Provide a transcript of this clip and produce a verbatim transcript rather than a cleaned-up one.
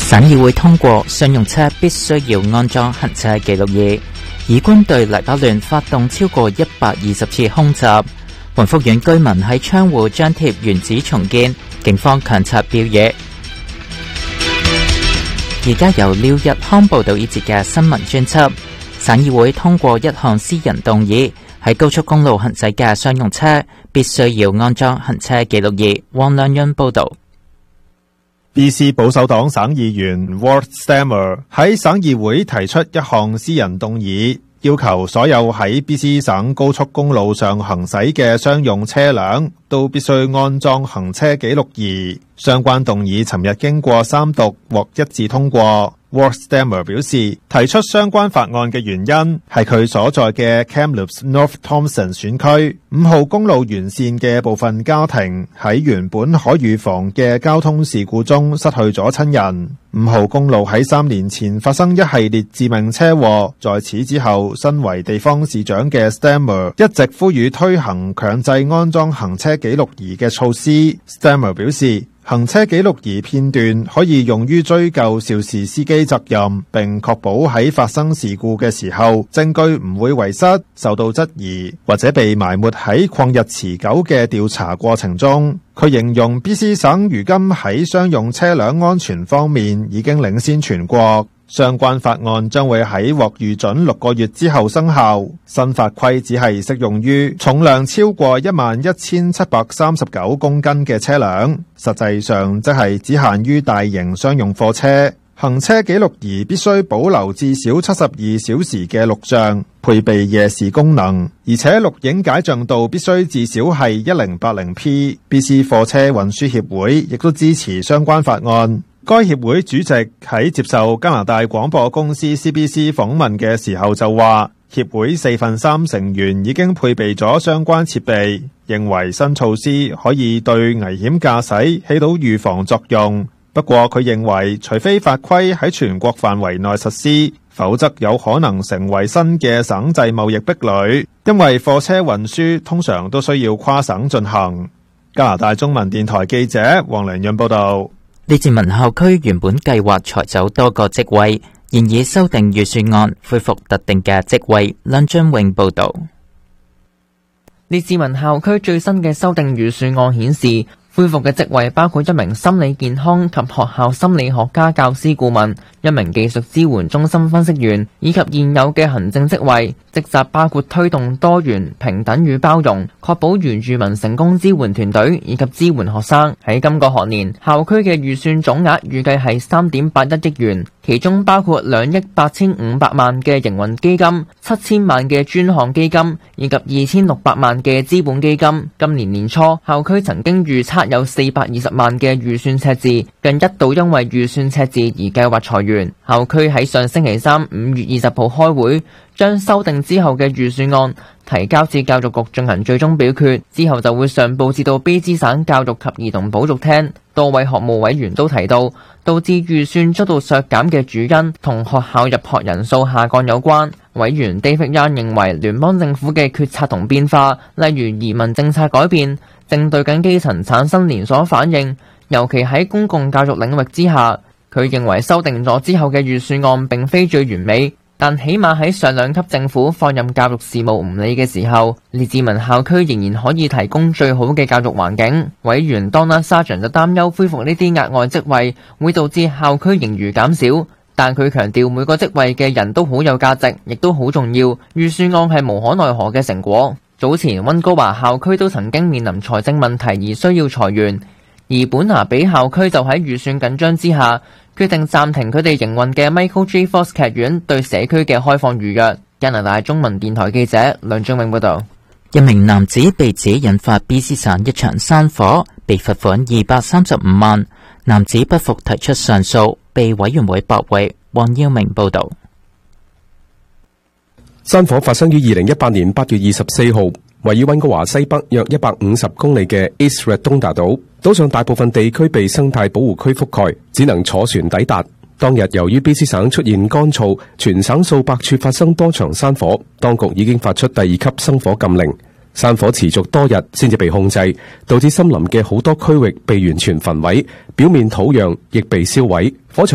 省議會通過商用車必須要安裝行車記錄儀。以軍對黎巴嫩發動超過一百二十次空襲。雲福縣居民喺窗戶張貼原址重建，警方強拆標語。而家由廖日康報道呢節嘅新聞專輯。省議會通過一項私人動議，喺高速公路行駛嘅商用車必須要安裝行車記錄儀。汪亮欣報道。 B C 保守黨省議員 Ward Stammer 喺省議會提出一項私人動議，要求所有喺 B C 省高速公路上行駛嘅商用車輛都必須安裝行車記錄儀。相關動議尋日經過三讀獲一致通過。Ward Stammer 表示，提出相關法案嘅原因係佢所在嘅 Kamloops North Thompson 選區五號公路沿線嘅部分家庭喺原本可預防嘅交通事故中失去咗親人。五號公路喺三年前發生一系列致命車禍，在此之後，身為地方市長嘅 Stammer 一直呼籲推行強制安裝行車記錄儀嘅措施。Stammer 表示，行車記錄儀片段可以用於追究肇事司機責任，並確保喺發生事故嘅時候，證據唔會遺失、受到質疑或者被埋沒喺曠日持久嘅調查過程中。佢形容 B C 省如今喺商用車輛安全方面已經領先全國。相關法案將會喺獲預准六個月之後生效。新法規只係適用於重量超過一萬一千七百三十九公斤嘅車輛，實際上即係只限於大型商用貨車。行車記錄儀必須保留至少七十二小時嘅錄像，配備夜視功能，而且錄影解像度必須至少係一零八零 P。B C 貨車運輸協會亦都支持相關法案。該協會主席喺接受加拿大廣播公司 C B C 訪問嘅時候就話，協會四分三成員已經配備咗相關設備，認為新措施可以對危險駕駛起到預防作用。不過佢認為，除非法規喺全國範圍內實施，否則有可能成為新嘅省際貿易壁壘，因為貨車運輸通常都需要跨省進行。加拿大中文電台記者黃良潤報道。 呢節文校區原本計劃裁走多個職位，現已修訂預算案，恢復特定嘅職位。梁俊永報道。 列治文校區最新嘅修訂預算案顯示，恢復嘅職位包括一名心理健康及學校心理學家教師顧問、一名技術支援中心分析員，以及現有嘅行政職位。職責包括推動多元、平等與包容，確保原住民成功支援團隊以及支援學生。喺今個學年，校區嘅預算總額預計係三點八一億元，其中包括兩億八千五百萬嘅營運基金、七千萬嘅專項基金以及二千六百萬嘅資本基金。今年年初，校區曾經預測有四百二十萬嘅預算赤字，近一度因為預算赤字而計劃裁員。校區喺上星期三五月二十號開會，將修訂之後嘅預算案提交至教育局進行最終表決，之後就會上報至到卑詩省教育及兒童保育廳。多位學務委員都提到，導致預算遭到削減嘅主因同學校入學人數下降有關。委員 David Young 認為，聯邦政府嘅決策同變化，例如移民政策改變，正對緊基層產生連鎖反應，尤其喺公共教育領域之下。佢認為修訂咗之後嘅預算案並非最完美，但起碼喺上兩級政府放任教育事務唔理嘅時候，列治文校區仍然可以提供最好嘅教育環境。委員 Donna Sargent 就擔憂恢復呢啲額外職位會導致校區盈餘減少，但佢強調每個職位嘅人都好有價值，亦都好重要。預算案係無可奈何嘅成果。早前溫哥華校區都曾經面臨財政問題而需要裁員，而本拿比校區就喺預算緊張之下，決定暫停佢哋營運嘅 Michael J. Fox 劇院對社區嘅開放預約。加拿大中文電台記者梁俊永報道。 一名男子被指引發 B C 省一場山火，被罰款二百三十五萬。男子不服提出上訴，被委員會駁回。黃耀明報道。 山火發生於二零一八年八月二十四號，位於溫哥華西北約一百五十公里嘅 East Redonda 島，島上大部分地區被生態保護區覆蓋，只能坐船抵達。當日由於 B C 省出現乾燥，全省數百處發生多場山火，當局已經發出第二級生火禁令。山火持續多日先至被控制，導致森林嘅好多區域被完全焚毀，表面土壤亦被燒毀。火場